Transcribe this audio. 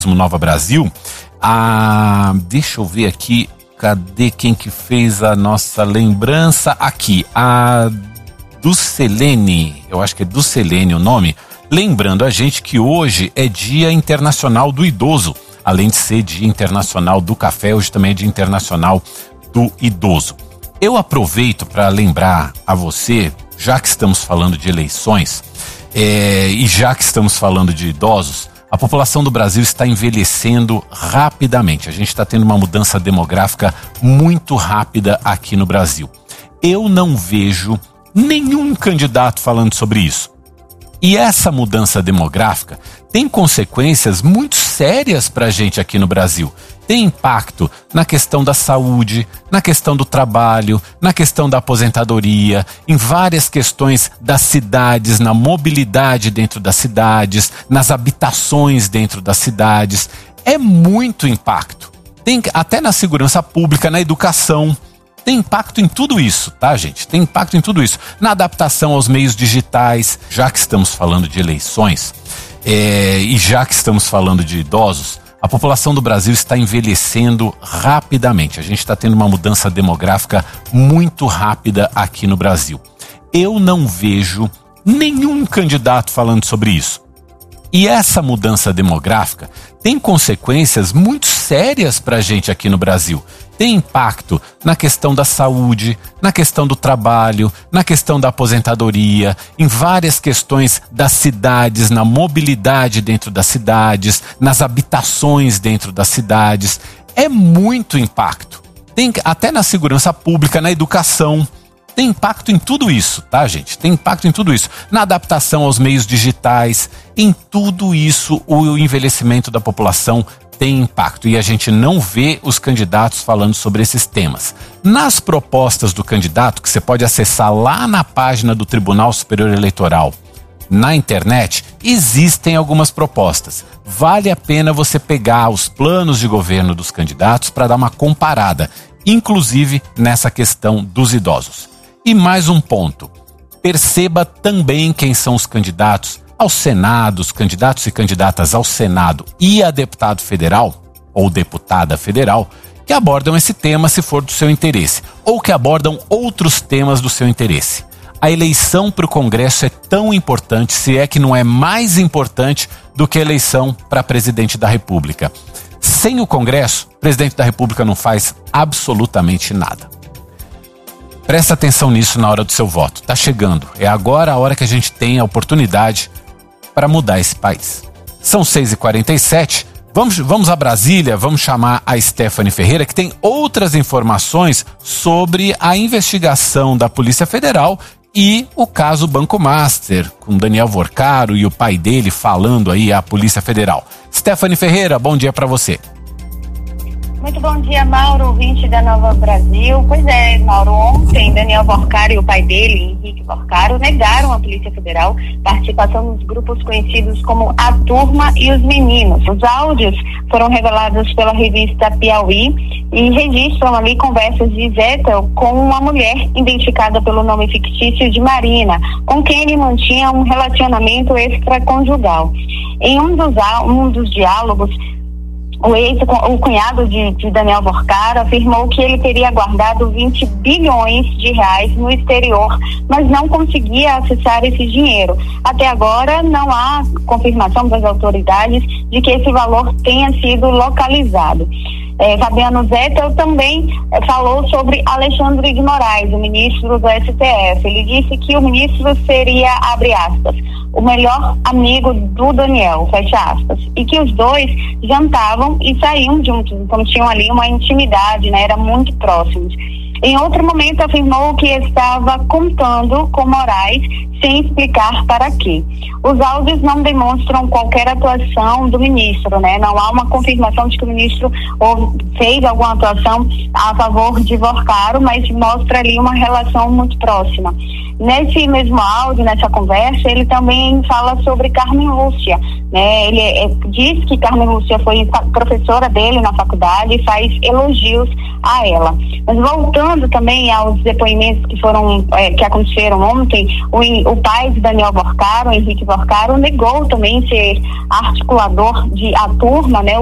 Nova Brasil. Deixa eu ver aqui, cadê quem que fez a nossa lembrança? Aqui, a Dulcelene, eu acho que é Dulcelene o nome, lembrando a gente que hoje é Dia Internacional do Idoso. Além de ser Dia Internacional do Café, hoje também é Dia Internacional do Idoso. Eu aproveito para lembrar a você, já que estamos falando de eleições, e já que estamos falando de idosos, a população do Brasil está envelhecendo rapidamente. A gente está tendo uma mudança demográfica muito rápida aqui no Brasil. Eu não vejo nenhum candidato falando sobre isso. E essa mudança demográfica tem consequências muito sérias para a gente aqui no Brasil. Tem impacto na questão da saúde, na questão do trabalho, na questão da aposentadoria, em várias questões das cidades, na mobilidade dentro das cidades, nas habitações dentro das cidades. É muito impacto. Tem até na segurança pública, na educação. Tem impacto em tudo isso, tá, gente? Tem impacto em tudo isso. Na adaptação aos meios digitais, já que estamos falando de eleições, e já que estamos falando de idosos, a população do Brasil está envelhecendo rapidamente. A gente está tendo uma mudança demográfica muito rápida aqui no Brasil. Eu não vejo nenhum candidato falando sobre isso. E essa mudança demográfica tem consequências muito sérias para a gente aqui no Brasil. Tem impacto na questão da saúde, na questão do trabalho, na questão da aposentadoria, em várias questões das cidades, na mobilidade dentro das cidades, nas habitações dentro das cidades. É muito impacto. Tem até na segurança pública, na educação. Tem impacto em tudo isso, tá, gente? Tem impacto em tudo isso. Na adaptação aos meios digitais, em tudo isso, o envelhecimento da população tem impacto. E a gente não vê os candidatos falando sobre esses temas. Nas propostas do candidato, que você pode acessar lá na página do Tribunal Superior Eleitoral, na internet, existem algumas propostas. Vale a pena você pegar os planos de governo dos candidatos para dar uma comparada, inclusive nessa questão dos idosos. E mais um ponto, perceba também quem são os candidatos ao Senado, os candidatos e candidatas ao Senado e a deputado federal ou deputada federal que abordam esse tema se for do seu interesse ou que abordam outros temas do seu interesse. A eleição para o Congresso é tão importante, se é que não é mais importante do que a eleição para presidente da República. Sem o Congresso, o presidente da República não faz absolutamente nada. Presta atenção nisso na hora do seu voto. Tá chegando. É agora a hora que a gente tem a oportunidade para mudar esse país. São 6h47. Vamos a Brasília, vamos chamar a Stephanie Ferreira, que tem outras informações sobre a investigação da Polícia Federal e o caso Banco Master, com Daniel Vorcaro e o pai dele falando aí à Polícia Federal. Stephanie Ferreira, bom dia para você. Muito bom dia, Mauro, ouvinte da Nova Brasil. Pois é, Mauro, ontem Daniel Vorcaro e o pai dele, Henrique Vorcaro, negaram à Polícia Federal participação nos grupos conhecidos como A Turma e os Meninos. Os áudios foram revelados pela revista Piauí e registram ali conversas de Zettel com uma mulher identificada pelo nome fictício de Marina, com quem ele mantinha um relacionamento extraconjugal. Em um dos diálogos, o cunhado de Daniel Vorcaro afirmou que ele teria guardado 20 bilhões de reais no exterior, mas não conseguia acessar esse dinheiro. Até agora não há confirmação das autoridades de que esse valor tenha sido localizado. Fabiano Zettel também falou sobre Alexandre de Moraes, o ministro do STF. Ele disse que o ministro seria, abre aspas, o melhor amigo do Daniel, fecha aspas, e que os dois jantavam e saíam juntos, então tinham ali uma intimidade, né? Eram muito próximos. Em outro momento afirmou que estava contando com Moraes sem explicar para quê. Os áudios não demonstram qualquer atuação do ministro, né? Não há uma confirmação de que o ministro fez alguma atuação a favor de Vorcaro, mas mostra ali uma relação muito próxima. Nesse mesmo áudio, nessa conversa, ele também fala sobre Carmen Lúcia, né? Ele diz que Carmen Lúcia foi professora dele na faculdade e faz elogios a ela. Mas voltando também aos depoimentos que aconteceram ontem, o o pai de Daniel Borcaro, Henrique Borcaro, negou também ser articulador a turma, né,